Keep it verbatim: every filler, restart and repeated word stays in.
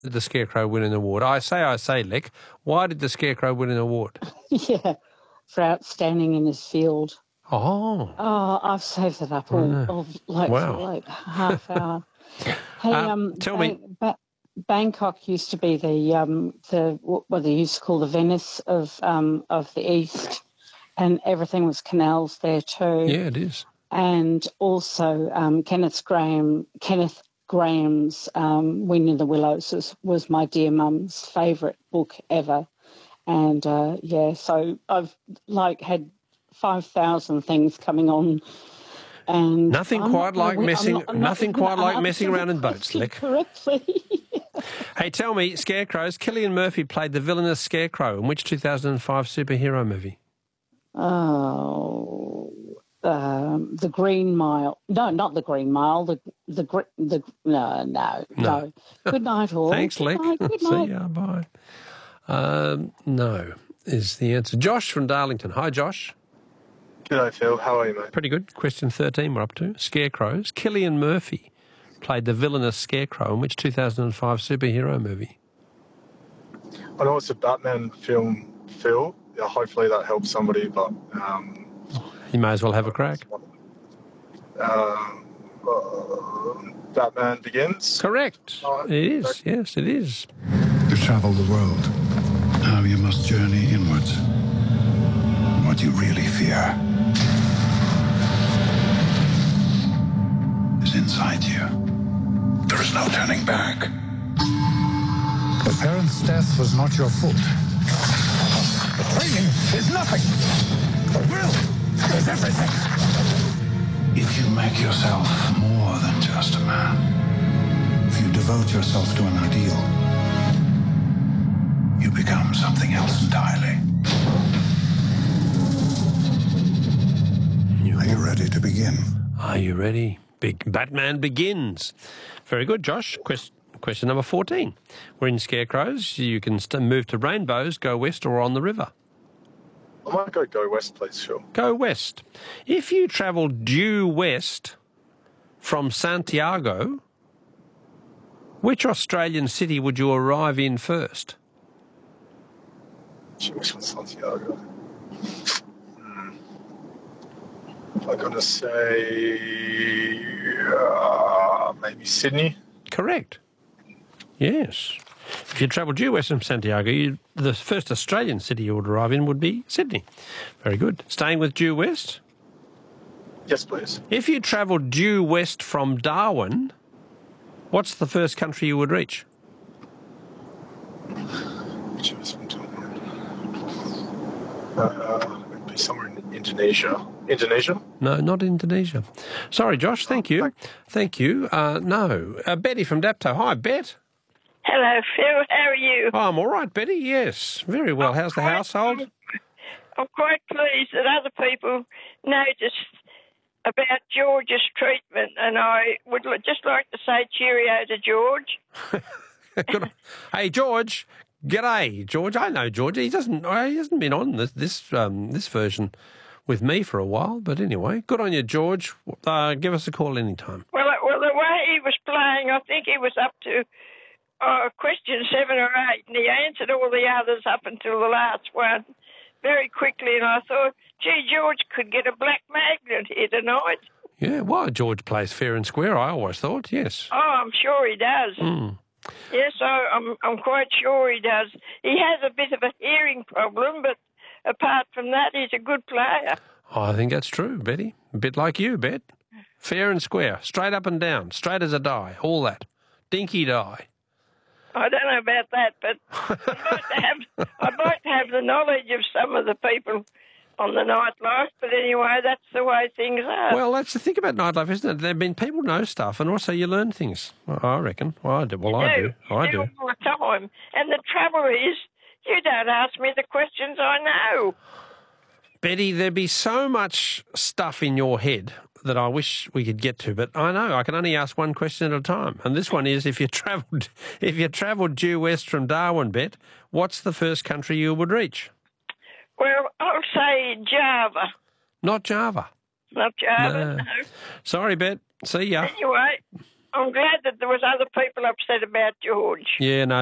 did the Scarecrow win an award? I say, I say, Lick, why did the Scarecrow win an award? Yeah, for outstanding in his field. Oh. Oh, I've saved it up all, Uh, all like wow. for like half hour. Hey, Um, um, tell Bang, me. ba- Bangkok used to be the um the what they used to call the Venice of um of the East, and everything was canals there too. Yeah, it is. And also um, Kenneth Graham, Kenneth Graham's um, Wind in the Willows was, was my dear mum's favourite book ever. And uh, yeah, so I've like had five thousand things coming on. And nothing I'm quite like gonna, messing. I'm not, I'm nothing not quite like answer messing around in boats, question Lick. Correctly. Hey, tell me, Scarecrows. Cillian Murphy played the villainous Scarecrow in which two thousand five superhero movie? Oh, um, the Green Mile. No, not the Green Mile. The the gr- the no no no. No. Good night, all. Thanks, Good Lick. night. Good See night. ya. Bye. Um, no is the answer. Josh from Darlington. Hi, Josh. G'day, Phil. How are you, mate? Pretty good. Question thirteen we're up to. Scarecrows. Cillian Murphy played the villainous Scarecrow in which two thousand five superhero movie? I know it's a Batman film, Phil. Yeah, hopefully that helps somebody, but... Um, you may as well have a crack. Uh, uh, Batman Begins? Correct. Uh, it is. Yes, it is. You've travelled the world. Now you must journey inwards. What you really fear is inside you. There is no turning back. The parent's death was not your fault. The training is nothing. The will is everything. If you make yourself more than just a man, if you devote yourself to an ideal, you become something else entirely. Are you ready to begin? Are you ready? Big Batman Begins. Very good, Josh. Quest question number fourteen. We're in Scarecrows. You can st move to Rainbows, go west or on the river. I might go go west, please, Phil. Go west. If you travel due west from Santiago, which Australian city would you arrive in first? Which one's Santiago? Hmm. I'm going to say uh, maybe Sydney. Correct. Yes. If you travel due west from Santiago, you, the first Australian city you would arrive in would be Sydney. Very good. Staying with due west? Yes, please. If you travel due west from Darwin, what's the first country you would reach? Which was from Darwin? Uh, it'd be somewhere in Indonesia. Indonesia? No, not Indonesia. Sorry, Josh. Thank you. thank- Thank you. Uh, no. Uh, Betty from Dapto. Hi, Bet. Hello, Phil. How are you? Oh, I'm all right, Betty. Yes. Very well. How's the household? I'm quite pleased that other people noticed about George's treatment, and I would li- just like to say cheerio to George. Good. Hey, George. G'day, George. I know George. He doesn't. uh, He hasn't been on this this um, this version with me for a while. But anyway, good on you, George. Uh, give us a call anytime. Well, uh, well, the way he was playing, I think he was up to uh, question seven or eight, and he answered all the others up until the last one very quickly. And I thought, gee, George could get a black magnet here tonight. Yeah. Well, George plays fair and square. I always thought. Yes. Oh, I'm sure he does. Mm. Yes, I, I'm, I'm quite sure he does. He has a bit of a hearing problem, but apart from that, he's a good player. I think that's true, Betty. A bit like you, Bet. Fair and square, straight up and down, straight as a die, all that. Dinky die. I don't know about that, but I'd like to have, I'd like to have the knowledge of some of the people on the nightlife, but anyway, that's the way things are. Well, that's the thing about nightlife, isn't it? There have been people know stuff, and also you learn things. I reckon. Well, I do. Well, I do. I do. All the time. And the trouble is, you don't ask me the questions I know. Betty, there'd be so much stuff in your head that I wish we could get to, but I know I can only ask one question at a time. And this one is: if you travelled, if you travelled due west from Darwin, Bet, what's the first country you would reach? Well, I'll say Java. Not Java. Not Java, No. no. Sorry, Bet. See ya. Anyway, I'm glad that there was other people upset about George. Yeah, no,